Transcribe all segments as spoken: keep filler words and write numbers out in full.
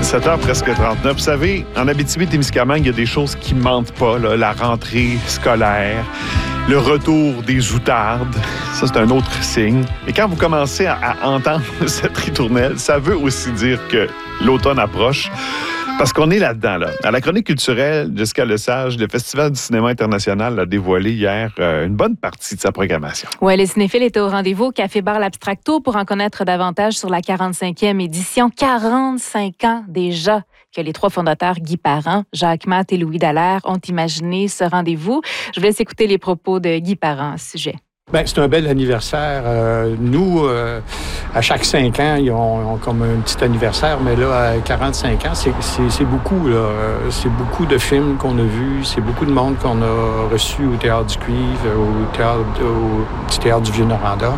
sept heures presque trente-neuf. Vous savez, en Abitibi-Témiscamingue, il y a des choses qui ne mentent pas. Là. La rentrée scolaire, le retour des outardes, ça, c'est un autre signe. Et quand vous commencez à, à entendre cette ritournelle, ça veut aussi dire que l'automne approche. Parce qu'on est là-dedans, là. À la chronique culturelle, Jessica Lesage, le Festival du cinéma international a dévoilé hier euh, une bonne partie de sa programmation. Oui, les cinéphiles étaient au rendez-vous au Café Bar L'Abstracto pour en connaître davantage sur la quarante-cinquième édition. quarante-cinq ans déjà que les trois fondateurs, Guy Parent, Jacques Matte et Louis Dallaire, ont imaginé ce rendez-vous. Je vous laisse écouter les propos de Guy Parent à ce sujet. Bien, c'est un bel anniversaire. Euh, nous, euh, à chaque cinq ans, ils ont, ils ont comme un petit anniversaire, mais là, à quarante-cinq ans, c'est, c'est, c'est beaucoup. Là. C'est beaucoup de films qu'on a vus, c'est beaucoup de monde qu'on a reçu au Théâtre du Cuivre, au Théâtre, au petit Théâtre du Vieux-Noranda.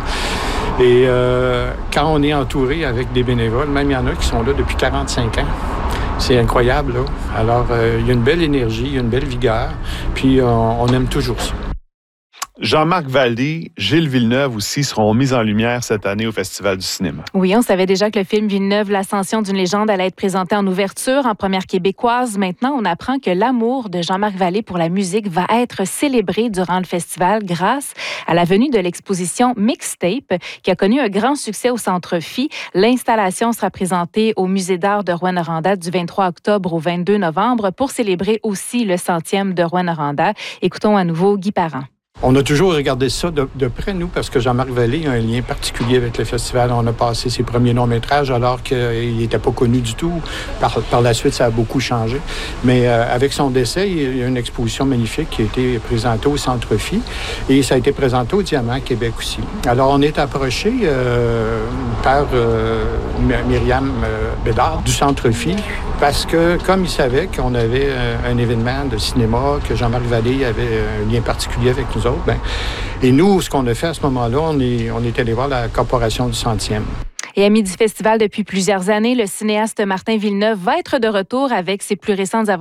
Et euh, quand on est entouré avec des bénévoles, même il y en a qui sont là depuis quarante-cinq ans. C'est incroyable, là. Alors, euh, il y a une belle énergie, il y a une belle vigueur, puis on, on aime toujours ça. Jean-Marc Vallée, Gilles Villeneuve aussi seront mis en lumière cette année au Festival du cinéma. Oui, on savait déjà que le film Villeneuve, l'ascension d'une légende, allait être présenté en ouverture, en première québécoise. Maintenant, on apprend que l'amour de Jean-Marc Vallée pour la musique va être célébré durant le festival grâce à la venue de l'exposition Mixtape, qui a connu un grand succès au Centre Phi. L'installation sera présentée au Musée d'art de Rouyn-Noranda du vingt-trois octobre au vingt-deux novembre pour célébrer aussi le centième de Rouyn-Noranda. Écoutons à nouveau Guy Parent. On a toujours regardé ça de, de près, nous, parce que Jean-Marc Vallée a un lien particulier avec le festival. On a passé ses premiers longs-métrages alors qu'il n'était pas connu du tout. Par, par la suite, ça a beaucoup changé. Mais euh, avec son décès, il y a une exposition magnifique qui a été présentée au Centre Phi et ça a été présenté au Diamant Québec aussi. Alors, on est approché euh, par euh, Myriam euh, Bédard du Centre Phi parce que, comme il savait qu'on avait un, un événement de cinéma, que Jean-Marc Vallée avait un lien particulier avec nous autres, ben, et nous, ce qu'on a fait à ce moment-là, on est, on est allé voir la corporation du centième. Et ami du festival depuis plusieurs années, le cinéaste Martin Villeneuve va être de retour avec ses plus récentes aventures.